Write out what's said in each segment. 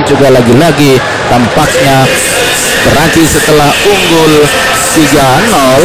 juga lagi-lagi tampaknya Perancis setelah unggul 3-0,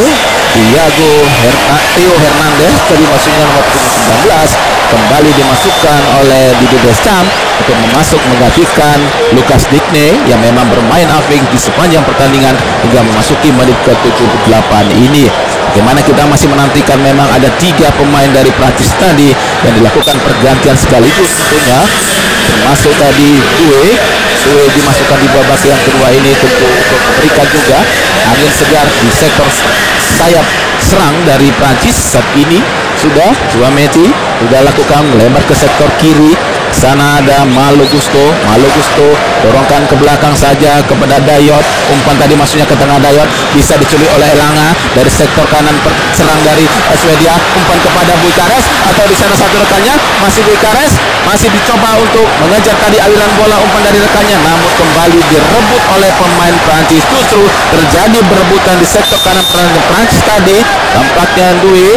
Theo Hernandez tadi masuknya nomor 19 kembali dimasukkan oleh Didier Deschamps untuk menggantikan Lucas Digne yang memang bermain apik di sepanjang pertandingan hingga memasuki menit ke-78 ini. Bagaimana kita masih menantikan, memang ada 3 pemain dari Prancis tadi yang dilakukan pergantian sekaligus tentunya, termasuk tadi Doué dimasukkan di babak yang kedua ini tentu untuk memberikan juga angin segar di sektor sayap serang dari Prancis. Saat ini sudah Chouameni sudah lakukan melebar ke sektor kiri. Sana ada Malo Gusto dorongkan ke belakang saja kepada Dayot. Umpan tadi masuknya ke tengah, Dayot bisa diculik oleh Elanga dari sektor kanan serang dari Swedia. Umpan kepada Buikares, atau di sana satu rekannya masih Buikares, masih dicoba untuk mengejar tadi aliran bola umpan dari rekannya, namun kembali direbut oleh pemain Prancis. Justru terjadi berebutan di sektor kanan Prancis tadi. Tampaknya Doué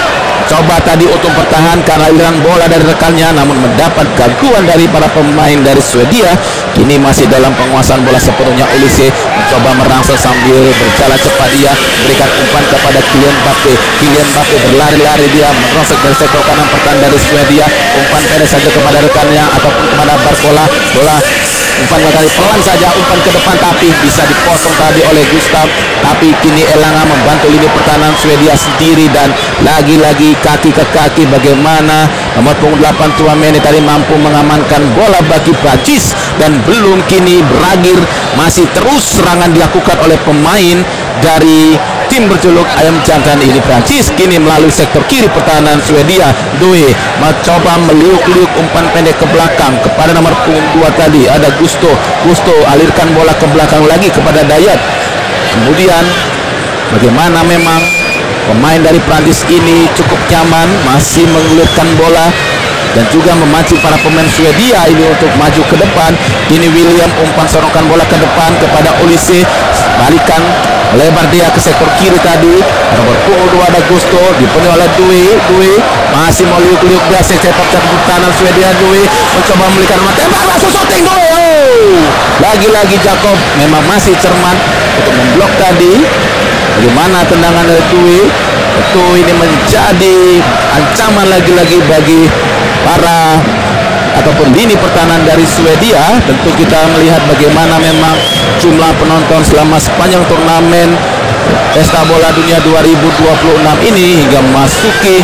coba tadi untuk pertahankan aliran bola dari rekannya, namun mendapat gangguan dari para pemain dari Swedia. Kini masih dalam penguasaan bola sepenuhnya. Olise mencoba merangsek sambil berjalan cepat, dia berikan umpan kepada Kylian Mbappe berlari-lari, dia merangsek dari sektor kanan pertahanan dari Swedia. Umpan pendek saja kepada rekannya ataupun kepada Barcola. Bola umpan kali pelan saja, umpan ke depan tapi bisa dipotong tadi oleh Gustav. Tapi kini Elanga membantu lini pertahanan Swedia sendiri, dan lagi-lagi kaki ke kaki. Bagaimana nomor punggung 8 Chouameni tadi mampu mengamankan bola bagi Prancis, dan belum kini berakhir, masih terus serangan dilakukan oleh pemain dari tim berjuluk Ayam Jantan ini Prancis. Kini melalui sektor kiri pertahanan Swedia, Doué mencoba meliuk-liuk umpan pendek ke belakang kepada nomor punggung 2 tadi ada Gusto alirkan bola ke belakang lagi kepada Dayot. Kemudian bagaimana memang pemain dari Prancis ini cukup nyaman, masih mengulurkan bola dan juga memancing para pemain Swedia ini untuk maju ke depan. Ini William umpan sorongkan bola ke depan kepada Olise, balikan melebar dia ke sektor kiri tadi. Nomor punggung 2 ada Gusto, dipenuhi oleh Doué masih mau liuk-liuk dia sepak pertahanan Swedia. Doué mencoba memberikan tembak langsung shooting Doué. Lagi-lagi Jacob memang masih cermat untuk memblok tadi. Bagaimana tendangan dari Doué? Itu ini menjadi ancaman lagi-lagi bagi para ataupun lini pertahanan dari Swedia. Tentu kita melihat bagaimana memang jumlah penonton selama sepanjang turnamen Pesta Bola Dunia 2026 ini hingga memasuki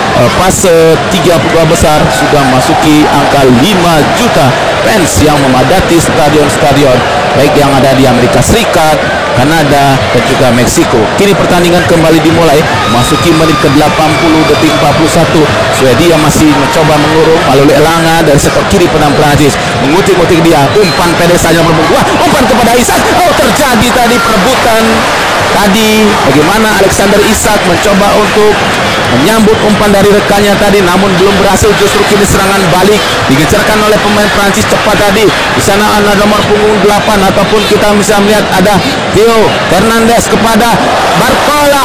fase 32 besar sudah masuki angka 5 juta fans yang memadati stadion-stadion baik yang ada di Amerika Serikat, Kanada, dan juga Meksiko. Kini pertandingan kembali dimulai, masuki menit ke-80 detik 41. Swedia masih mencoba mengurung melalui Elanga dari sektor kiri penang Prancis, mengutik-utik dia, umpan pendek saja berbunga, umpan kepada Isak. Terjadi tadi perebutan tadi. Bagaimana Alexander Isak mencoba untuk menyambut umpan dari rekannya tadi, namun belum berhasil. Justru kini serangan balik digejarkan oleh pemain Prancis cepat tadi. Di sana ada nomor punggung 8 ataupun kita bisa melihat ada Theo Hernandez kepada Barcola.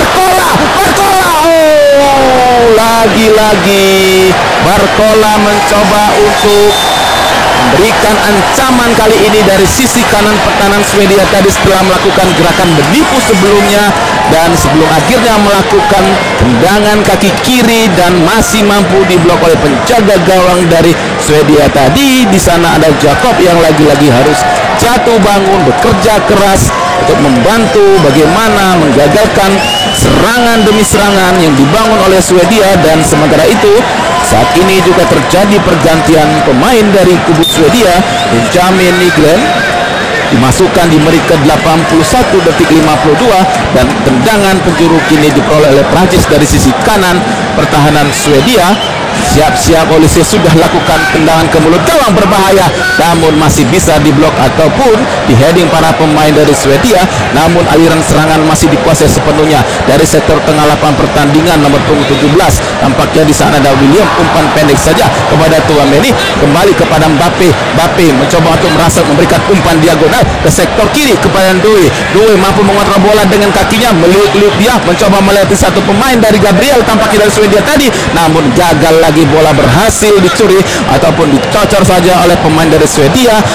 Lagi-lagi Barcola mencoba untuk memberikan ancaman kali ini dari sisi kanan pertahanan Swedia tadi setelah melakukan gerakan menipu sebelumnya, dan sebelum akhirnya melakukan tendangan kaki kiri dan masih mampu diblok oleh penjaga gawang dari Swedia tadi. Di sana ada Jacob yang lagi-lagi harus jatuh bangun, bekerja keras untuk membantu bagaimana menggagalkan serangan demi serangan yang dibangun oleh Swedia. Dan sementara itu saat ini juga terjadi pergantian pemain dari kubu Swedia. Benjamin Nygren dimasukkan di menit ke-81 detik 52, dan tendangan penjuru kini diperoleh oleh Prancis dari sisi kanan pertahanan Swedia. Siap-siap Olise sudah lakukan tendangan ke mulut gawang berbahaya, namun masih bisa diblok ataupun di heading para pemain dari Swedia. Namun aliran serangan masih dikuasai sepenuhnya dari sektor tengah lapangan pertandingan nomor punggung 17. Tampaknya di sana ada William, umpan pendek saja kepada Chouameni, kembali kepada Mbappe mencoba untuk merasa memberikan umpan diagonal ke sektor kiri kepada Doué mampu mengontrol bola dengan kakinya, meliuk-liuk dia mencoba melewati satu pemain dari Gabriel tampaknya dari Swedia tadi, namun gagal lagi. Bola berhasil dicuri ataupun dicocor saja oleh pemain dari Swedia.